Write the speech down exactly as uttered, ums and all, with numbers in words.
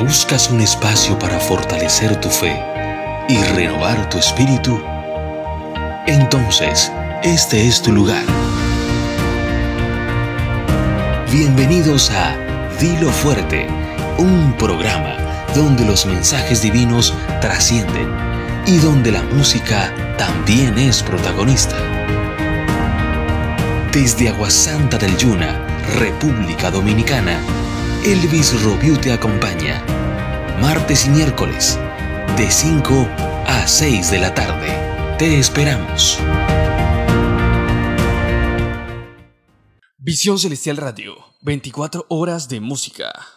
¿Buscas un espacio para fortalecer tu fe y renovar tu espíritu? Entonces, este es tu lugar. Bienvenidos a Dilo Fuerte, un programa donde los mensajes divinos trascienden y donde la música también es protagonista. Desde Aguasanta del Yuna, República Dominicana, Elvis Robiu te acompaña, martes y miércoles, de cinco a seis de la tarde. Te esperamos. Visión Celestial Radio, veinticuatro horas de música.